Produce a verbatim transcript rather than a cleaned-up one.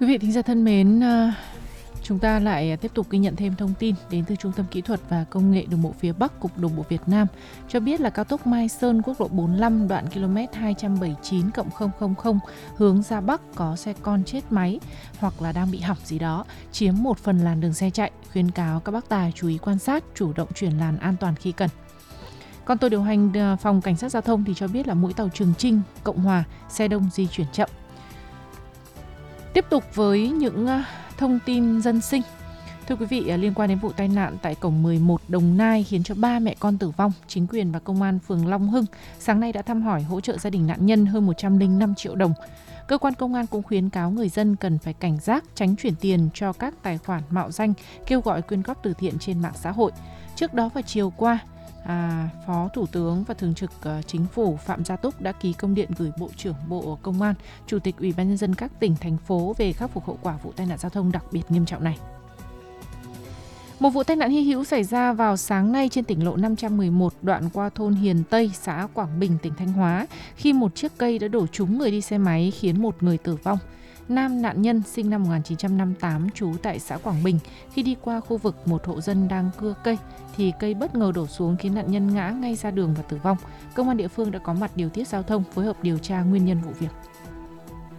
Quý vị thính giả thân mến, à, chúng ta lại tiếp tục ghi nhận thêm thông tin đến từ Trung tâm Kỹ thuật và Công nghệ Đường bộ phía Bắc, Cục Đường bộ Việt Nam cho biết là cao tốc Mai Sơn, quốc lộ bốn mươi lăm đoạn km hai trăm bảy mươi chín cộng không không không hướng ra Bắc có xe con chết máy hoặc là đang bị hỏng gì đó, chiếm một phần làn đường xe chạy. Khuyến cáo các bác tài chú ý quan sát, chủ động chuyển làn an toàn khi cần. Còn tổ điều hành phòng Cảnh sát Giao thông thì cho biết là mũi tàu Trường Chinh, Cộng Hòa, xe đông di chuyển chậm. Tiếp tục với những thông tin dân sinh. Thưa quý vị, liên quan đến vụ tai nạn tại cổng mười một Đồng Nai khiến cho ba mẹ con tử vong, chính quyền và công an phường Long Hưng sáng nay đã thăm hỏi hỗ trợ gia đình nạn nhân hơn một trăm lẻ năm triệu đồng. Cơ quan công an cũng khuyến cáo người dân cần phải cảnh giác, tránh chuyển tiền cho các tài khoản mạo danh kêu gọi quyên góp từ thiện trên mạng xã hội. Trước đó vào chiều qua, À, Phó Thủ tướng và Thường trực uh, Chính phủ Phạm Gia Túc đã ký công điện gửi Bộ trưởng Bộ Công an, Chủ tịch Ủy ban nhân dân các tỉnh, thành phố về khắc phục hậu quả vụ tai nạn giao thông đặc biệt nghiêm trọng này. Một vụ tai nạn hy hữu xảy ra vào sáng nay trên tỉnh lộ năm trăm mười một đoạn qua thôn Hiền Tây, xã Quảng Bình, tỉnh Thanh Hóa, khi một chiếc cây đã đổ trúng người đi xe máy khiến một người tử vong. Nam nạn nhân sinh năm một nghìn chín trăm năm mươi tám, trú tại xã Quảng Bình, khi đi qua khu vực một hộ dân đang cưa cây thì cây bất ngờ đổ xuống khiến nạn nhân ngã ngay ra đường và tử vong. Công an địa phương đã có mặt điều tiết giao thông, phối hợp điều tra nguyên nhân vụ việc.